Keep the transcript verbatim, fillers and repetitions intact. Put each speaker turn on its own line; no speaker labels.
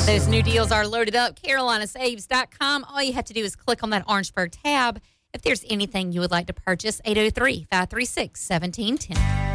Those new deals are loaded up. Carolina Saves dot com. All you have to do is click on that Orangeburg tab. If there's anything you would like to purchase, eight oh three, five three six, one seven one zero.